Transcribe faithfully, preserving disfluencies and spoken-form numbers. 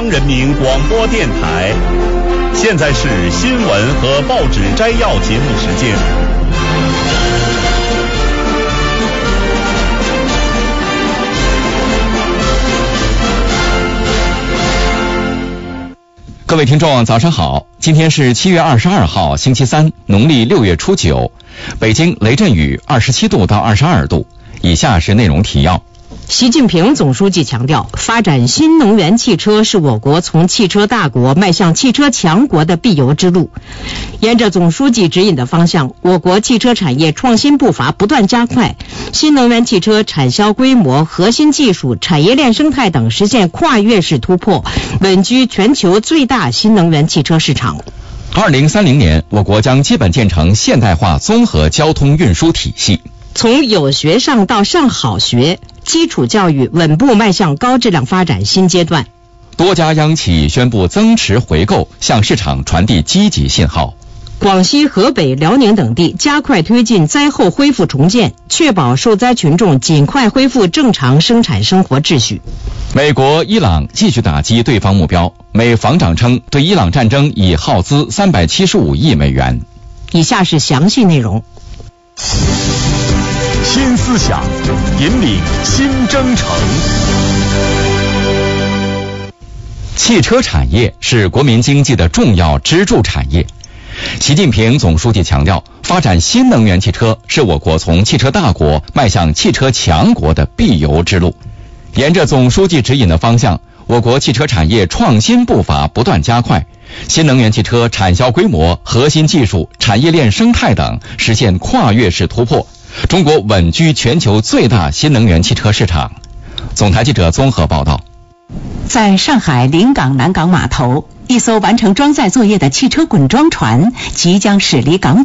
人民广播电台，现在是新闻和报纸摘要节目时间。 各位听众早上好，今天是七月二十二号星期三，农历六月初九，北京雷阵雨二十七度到二十二度。以下是内容提要。 习近平总书记强调，发展新能源汽车是我国从汽车大国迈向汽车强国的必由之路。沿着总书记指引的方向，我国汽车产业创新步伐不断加快，新能源汽车产销规模、核心技术、产业链生态等实现跨越式突破，稳居全球最大新能源汽车市场。 二零三零年，我国将基本建成现代化综合交通运输体系。 从有学上到上好学，基础教育稳步迈向高质量发展新阶段。 多家央企宣布增持回购，向市场传递积极信号。 广西、河北、辽宁等地加快推进灾后恢复重建，确保受灾群众尽快恢复正常生产生活秩序。 美国、伊朗继续打击对方目标，美防长称对伊朗战争已耗资三百七十五亿美元。 以下是详细内容。 新思想引领新征程。 汽车产业是国民经济的重要支柱产业。习近平总书记强调，发展新能源汽车是我国从汽车大国迈向汽车强国的必由之路。沿着总书记指引的方向，我国汽车产业创新步伐不断加快，新能源汽车产销规模、核心技术、产业链生态等实现跨越式突破，中国稳居全球最大新能源汽车市场。总台记者综合报道。 在上海临港南港码头，一艘完成装载作业的汽车滚装船即将驶离港